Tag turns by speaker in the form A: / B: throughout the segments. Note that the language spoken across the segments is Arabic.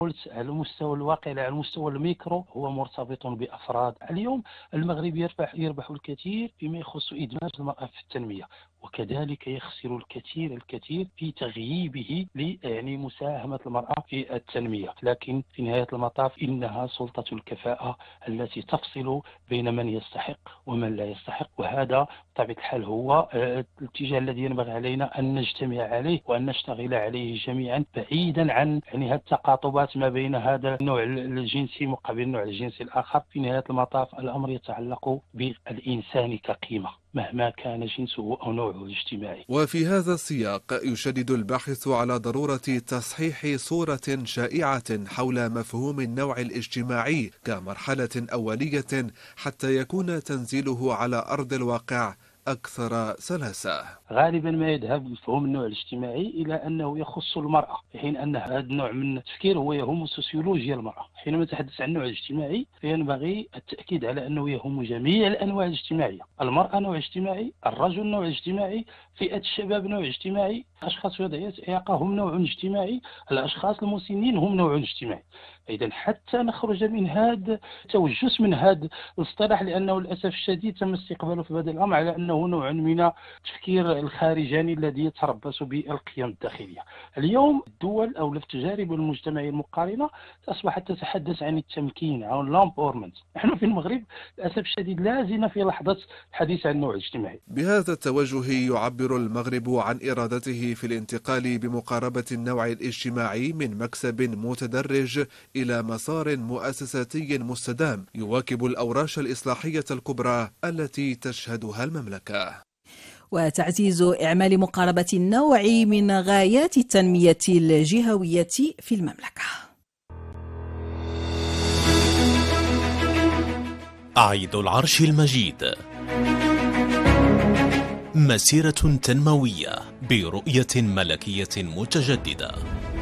A: قلت على المستوى الواقع، على المستوى الميكرو هو مرتبط بأفراد. اليوم المغرب يربح الكثير فيما يخص إدماج المرأة في التنمية، وكذلك يخسر الكثير في تغييبه يعني مساهمة المرأة في التنمية. لكن في نهاية المطاف إنها سلطة الكفاءة التي تفصل بين من يستحق ومن لا يستحق، وهذا بطبيعة الحال هو الاتجاه الذي ينبغي علينا أن نجتمع عليه وأن نشتغل عليه جميعا، بعيدا عن يعني التقاطبات ما بين هذا النوع الجنسي مقابل النوع الجنسي الآخر. في نهاية المطاف الأمر يتعلق بالإنسان كقيمة مهما كان جنسه أو نوعه الاجتماعي.
B: وفي هذا السياق يشدد الباحث على ضرورة تصحيح صورة شائعة حول مفهوم النوع الاجتماعي كمرحلة أولية حتى يكون تنزيله على أرض الواقع أكثر سلاسة.
A: غالبا ما يذهب مفهوم النوع الاجتماعي إلى أنه يخص المرأة، في حين أن هذا النوع من التفكير هو يهم سوسيولوجيا المرأة. حينما نتحدث عن النوع الاجتماعي فينبغي التأكيد على أنه يهم جميع الأنواع الاجتماعية. المرأة نوع اجتماعي، الرجل نوع اجتماعي، فئة الشباب نوع اجتماعي، أشخاص ذوي إعاقة هم نوع اجتماعي، الأشخاص المسنين هم نوع اجتماعي. إذا حتى نخرج من هذا توجس من هذا الاصطلاح، لأنه للأسف الشديد تم استقباله في هذا الأمر على أنه نوع من التفكير الخارجاني الذي يتربص بالقيم الداخلية. اليوم الدول أو التجارب المجتمعية المقارنة أصبحت تتحدث عن التمكين، عن الامبورمنت. نحن في المغرب للأسف الشديد لا زلنا في لحظة الحديث عن النوع الاجتماعي.
B: بهذا التوجه يعبر المغرب عن إرادته في الانتقال بمقاربة النوع الاجتماعي من مكسب متدرج إلى مسار مؤسساتي مستدام يواكب الأوراش الإصلاحية الكبرى التي تشهدها المملكة.
C: وتعزيز إعمال مقاربة النوع من غايات التنمية الجهوية في المملكة.
D: عيد العرش المجيد، مسيرة تنموية برؤية ملكية متجددة.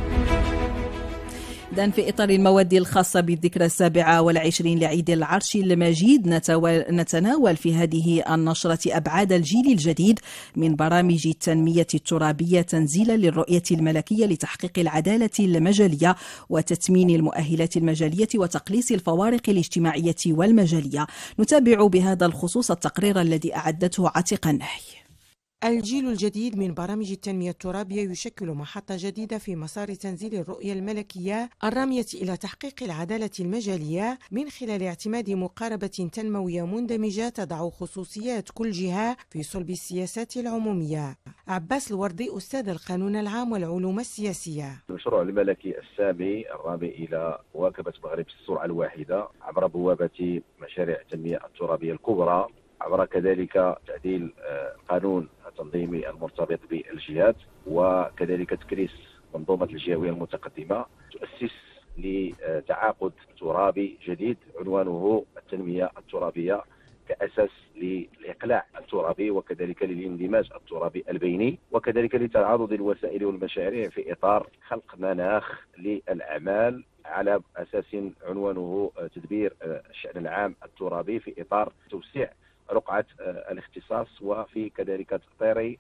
C: إذن في إطار المواد الخاصة بالذكرى 27 لعيد العرش المجيد نتناول في هذه النشرة أبعاد الجيل الجديد من برامج التنمية الترابية تنزيلا للرؤية الملكية لتحقيق العدالة المجالية وتتمين المؤهلات المجالية وتقليص الفوارق الاجتماعية والمجالية. نتابع بهذا الخصوص التقرير الذي أعدته عتيق النهي.
E: الجيل الجديد من برامج التنمية الترابية يشكل محطة جديدة في مسار تنزيل الرؤية الملكية الرامية إلى تحقيق العدالة المجالية من خلال اعتماد مقاربة تنموية مندمجة تضع خصوصيات كل جهة في صلب السياسات العمومية. عباس الوردي أستاذ القانون العام والعلوم السياسية.
F: المشروع الملكي السامي الرامي إلى مواكبة المغرب السرعة الواحدة عبر بوابة مشاريع التنمية الترابية الكبرى، عبر كذلك تعديل قانون التنظيمي المرتبط بالجهات، وكذلك تكريس منظومة الجهوية المتقدمة تؤسس لتعاقد ترابي جديد عنوانه التنمية الترابية كأساس للإقلاع الترابي وكذلك للاندماج الترابي البيني، وكذلك لتعاضد الوسائل والمشاريع في إطار خلق مناخ للأعمال على أساس عنوانه تدبير الشأن العام الترابي في إطار توسيع رقعة الاختصاص، وفي كذلك تطوير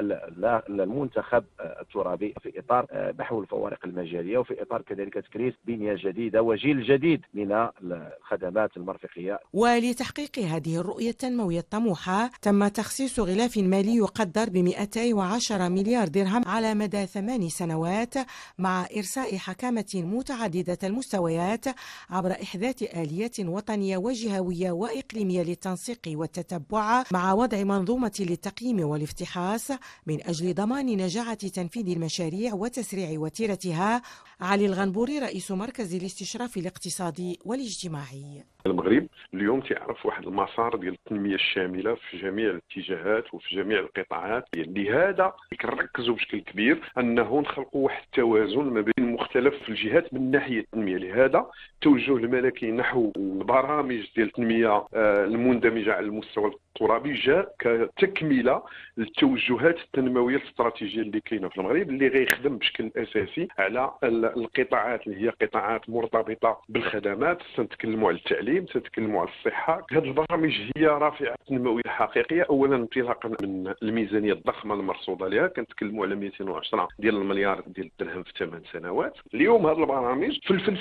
F: المنتخب الترابي في إطار محو الفوارق المجالية، وفي إطار كذلك تكريس بنية جديدة وجيل جديد من الخدمات المرفقية.
E: ولتحقيق هذه الرؤية التنموية الطموحة تم تخصيص غلاف مالي يقدر ب210 مليار درهم على مدى 8 سنوات، مع إرساء حكامة متعددة المستويات عبر إحداث آليات وطنية وجهوية وإقليمية للتنسيق والتتبع، مع وضع منظومة للتقييم والافتحاص من أجل ضمان نجاعة تنفيذ المشاريع وتسريع وتيرتها. علي الغنبوري رئيس مركز الاستشراف الاقتصادي والاجتماعي.
G: المغرب اليوم تعرف واحد المسار ديال التنميه الشامله في جميع الاتجاهات وفي جميع القطاعات. لهذا كنركزوا بشكل كبير انه نخلقوا واحد التوازن ما بين مختلف الجهات من ناحيه التنميه. لهذا التوجه الملكي نحو البرامج ديال التنميه المندمجه على المستوى الترابي جاء كتكمله للتوجهات التنمويه الاستراتيجيه اللي كاينه في المغرب، اللي غيخدم بشكل اساسي على القطاعات اللي هي قطاعات مرتبطه بالخدمات. سنتكلموا على التعليم، سنتكلموا على الصحه. هذه البرامج هي رافعه تنمويه حقيقيه، اولا انطلاقا من الميزانيه الضخمه المرصوده لها، كنتكلموا على 210 ديال المليار ديال الدرهم في 8 سنوات. اليوم هذه البرامج في